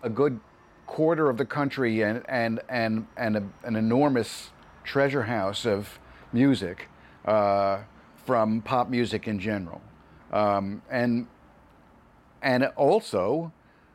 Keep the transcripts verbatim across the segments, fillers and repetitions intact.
a good quarter of the country and, and, and, and a, an enormous treasure house of music uh, from pop music in general. Um, and, and also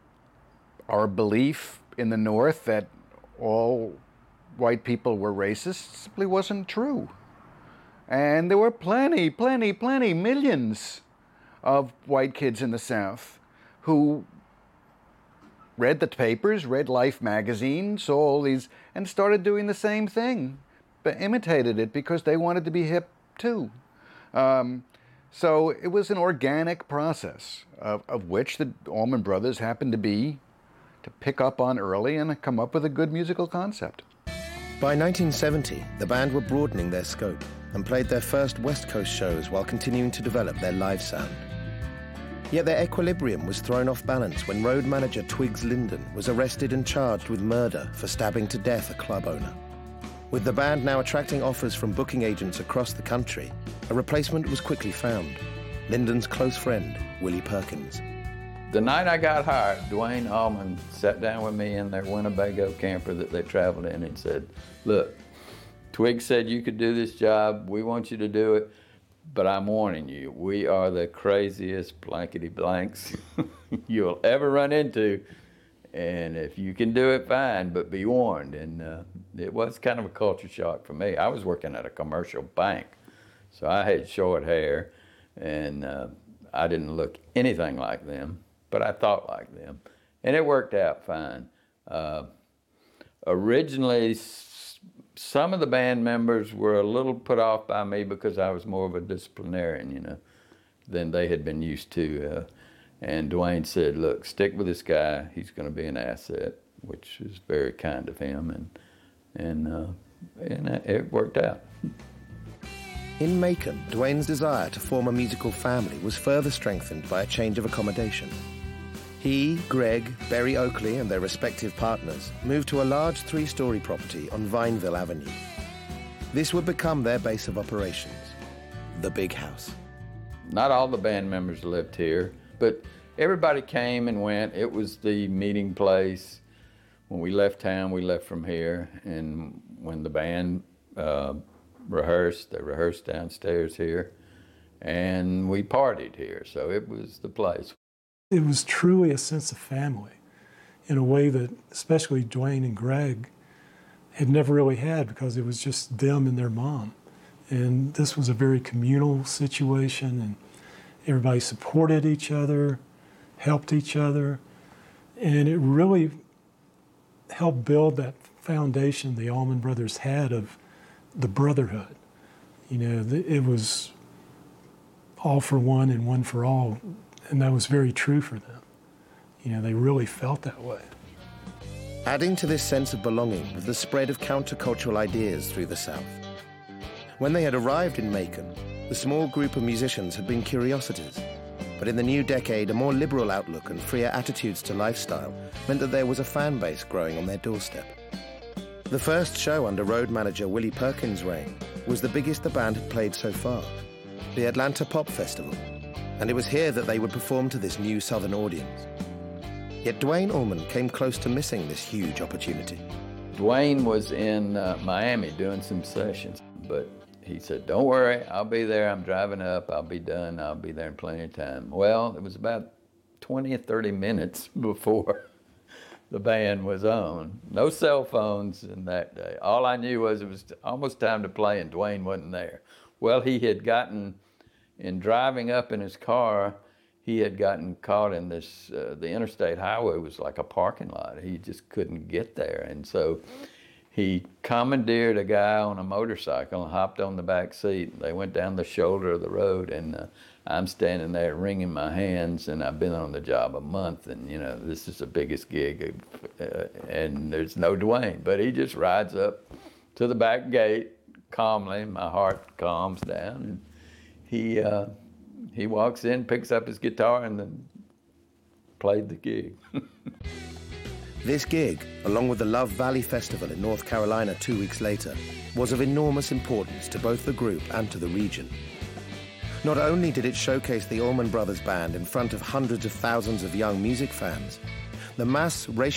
our belief in the North that all white people were racist simply wasn't true. And there were plenty, plenty, plenty, millions of white kids in the South who read the papers, read Life magazine, saw all these, and started doing the same thing, but imitated it because they wanted to be hip too. Um, so it was an organic process of, of which the Allman Brothers happened to be, to pick up on early and come up with a good musical concept. By nineteen seventy, the band were broadening their scope and played their first West Coast shows while continuing to develop their live sound. Yet their equilibrium was thrown off balance when road manager Twiggs Linden was arrested and charged with murder for stabbing to death a club owner. With the band now attracting offers from booking agents across the country, a replacement was quickly found, Linden's close friend, Willie Perkins. The night I got hired, Duane Allman sat down with me in their Winnebago camper that they traveled in and said, look, Twiggs said you could do this job, we want you to do it, but I'm warning you, we are the craziest blankety blanks you'll ever run into, and if you can do it, fine, but be warned. And uh, it was kind of a culture shock for me. I was working at a commercial bank, so I had short hair, and uh, I didn't look anything like them, but I thought like them, and it worked out fine. Uh, originally, some of the band members were a little put off by me because I was more of a disciplinarian, you know, than they had been used to. Uh, and Duane said, look, stick with this guy. He's going to be an asset, which is very kind of him, and, and, uh, and it worked out. In Macon, Duane's desire to form a musical family was further strengthened by a change of accommodation. He, Greg, Berry Oakley, and their respective partners moved to a large three-story property on Vineville Avenue. This would become their base of operations, the Big House. Not all the band members lived here, but everybody came and went. It was the meeting place. When we left town, we left from here, and when the band uh, rehearsed, they rehearsed downstairs here, and we partied here, so it was the place. It was truly a sense of family in a way that especially Duane and Greg had never really had, because it was just them and their mom. And this was a very communal situation, and everybody supported each other, helped each other, and it really helped build that foundation the Allman Brothers had of the brotherhood. You know, it was all for one and one for all. And that was very true for them. You know, they really felt that way. Adding to this sense of belonging was the spread of countercultural ideas through the South. When they had arrived in Macon, the small group of musicians had been curiosities. But in the new decade, a more liberal outlook and freer attitudes to lifestyle meant that there was a fan base growing on their doorstep. The first show under road manager Willie Perkins' reign was the biggest the band had played so far, the Atlanta Pop Festival. And it was here that they would perform to this new Southern audience. Yet Duane Allman came close to missing this huge opportunity. Duane was in uh, Miami doing some sessions, but he said, don't worry, I'll be there, I'm driving up, I'll be done, I'll be there in plenty of time. Well, it was about twenty or thirty minutes before the band was on. No cell phones in that day. All I knew was it was almost time to play and Duane wasn't there. Well, he had gotten, in driving up in his car, he had gotten caught in this, uh, the interstate highway was like a parking lot. He just couldn't get there. And so he commandeered a guy on a motorcycle and hopped on the back seat. They went down the shoulder of the road, and uh, I'm standing there wringing my hands, and I've been on the job a month, and you know, this is the biggest gig, uh, and there's no Duane, but he just rides up to the back gate calmly. My heart calms down, and he uh, he walks in, picks up his guitar, and then played the gig. This gig, along with the Love Valley Festival in North Carolina two weeks later, was of enormous importance to both the group and to the region. Not only did it showcase the Allman Brothers Band in front of hundreds of thousands of young music fans, the mass racial